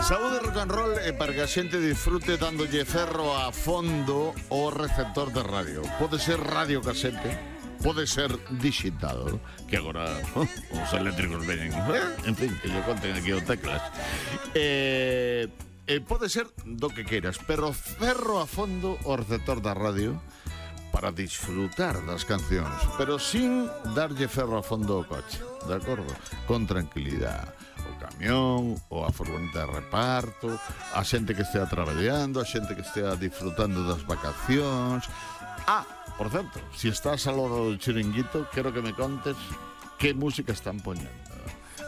Saúde rock and roll para que a xente disfrute dándolle ferro a fondo o receptor de radio. Pode ser radio casete, pode ser digital, que agora os eléctricos veñen, en fin, que lle conten aquí o teclas. Pode ser do que queiras, pero ferro a fondo o receptor da radio para disfrutar das cancións, pero sin darlle ferro a fondo ao coche, de acordo? Con tranquilidade. O camión, ou a furgoneta de reparto, a xente que estea traballando, a xente que estea disfrutando das vacacións. Por certo, si estás ao lado do chiringuito, quero que me contes que música están poñendo.